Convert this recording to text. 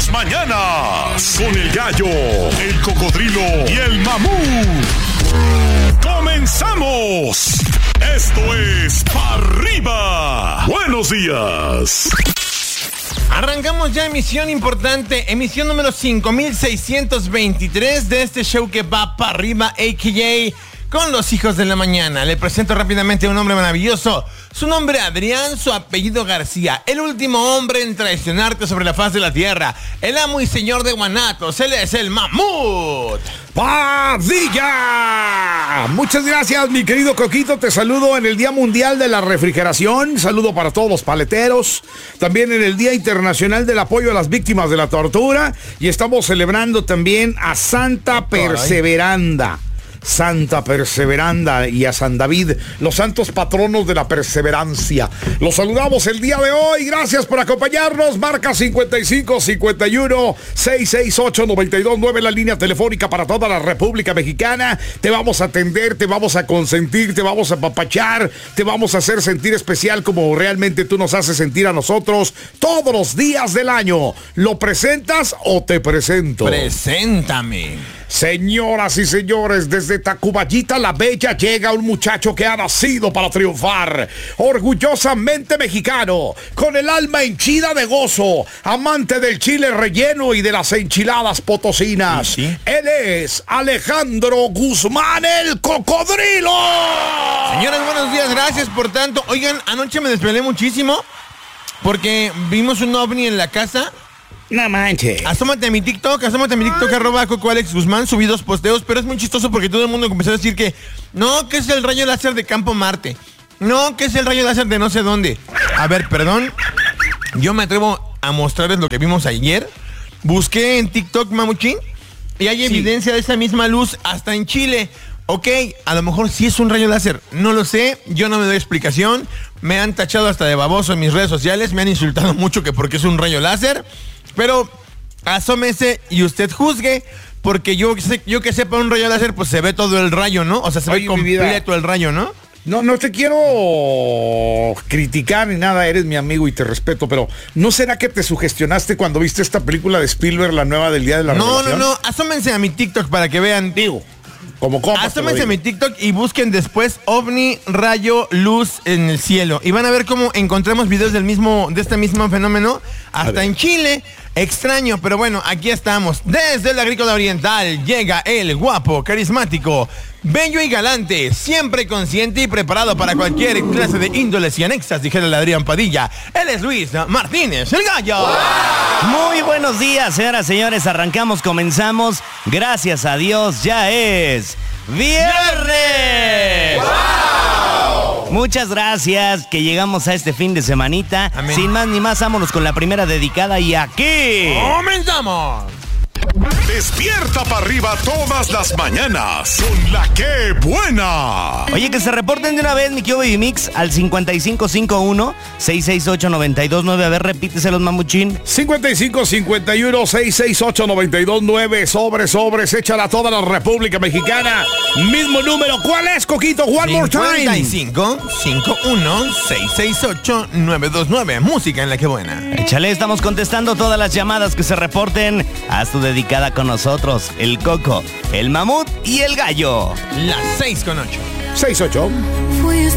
las mañanas. Con el gallo, el cocodrilo y el mamut. ¡Comenzamos! Esto es Pa' Arriba. Buenos días. Arrancamos ya emisión importante, emisión número 5623 de este show que va para arriba, a.k.a. con los hijos de la mañana. Le presento rápidamente a un hombre maravilloso. Su nombre Adrián, su apellido García. El último hombre en traicionarte sobre la faz de la tierra. El amo y señor de Guanatos. Él es el Mamut. ¡Padilla! Muchas gracias, mi querido Coquito. Te saludo en el Día Mundial de la Refrigeración. Saludo para todos los paleteros. También en el Día Internacional del Apoyo a las Víctimas de la Tortura. Y estamos celebrando también a Santa Perseveranda. Santa Perseveranda y a San David, los santos patronos de la perseverancia. Los saludamos el día de hoy. Gracias por acompañarnos. Marca 5551-668-929, la línea telefónica para toda la República Mexicana. Te vamos a atender, te vamos a consentir, te vamos a apapachar, te vamos a hacer sentir especial como realmente tú nos haces sentir a nosotros todos los días del año. ¿Lo presentas o te presento? Preséntame. Señoras y señores, desde Tacubaya la Bella llega un muchacho que ha nacido para triunfar, orgullosamente mexicano, con el alma henchida de gozo, amante del chile relleno y de las enchiladas potosinas. ¿Sí? Él es Alejandro Guzmán, el Cocodrilo. Señores, buenos días, gracias por tanto. Oigan, anoche me desvelé muchísimo porque vimos un ovni en la casa. No manches. Asómate a mi TikTok, arroba Coco Alex Guzmán. Subí 2 posteos, pero es muy chistoso porque todo el mundo comenzó a decir que no, que es el rayo láser de Campo Marte. No, que es el rayo láser de no sé dónde. A ver, perdón. Yo me atrevo a mostrarles lo que vimos ayer. Busqué en TikTok, mamuchín, y hay evidencia de esa misma luz hasta en Chile. Ok, a lo mejor sí es un rayo láser. No lo sé, yo no me doy explicación. Me han tachado hasta de baboso en mis redes sociales. Me han insultado mucho que porque es un rayo láser. Pero asómese y usted juzgue, porque yo que sepa un rayo láser, pues se ve todo el rayo, ¿no? O sea, se ve completo el rayo, ¿no? No te quiero criticar ni nada, eres mi amigo y te respeto, pero ¿no será que te sugestionaste cuando viste esta película de Spielberg, la nueva del Día de la Revelación? No, asómense a mi TikTok para que vean. Digo, como compas. Asómense a mi TikTok y busquen después ovni, rayo, luz en el cielo. Y van a ver cómo encontramos videos de este mismo fenómeno hasta en Chile. Extraño, pero bueno, aquí estamos. Desde el Agrícola Oriental llega el guapo, carismático, bello y galante, siempre consciente y preparado para cualquier clase de índoles y anexas, dijera el Adrián Padilla. Él es Luis Martínez, el gallo. ¡Wow! Muy buenos días, señoras y señores. Arrancamos, comenzamos. Gracias a Dios, ya es viernes. ¡Wow! Muchas gracias, que llegamos a este fin de semanita. Amén. Sin más ni más, vámonos con la primera dedicada y aquí ¡comenzamos! Despierta para arriba todas las mañanas con la que buena. Oye, que se reporten de una vez, mi Baby Mix, al 5551-668-929. A ver, repíteselos, mamuchín. 5551-668-929. Sobres, échala a toda la República Mexicana. Mismo número. ¿Cuál es, Coquito? One more time. 5551-668-929. Música en la que buena. Échale, estamos contestando todas las llamadas que se reporten. Haz tu dedicada con nosotros, el Coco, el Mamut y el Gallo. Las 6:08. 6-8. Fuiste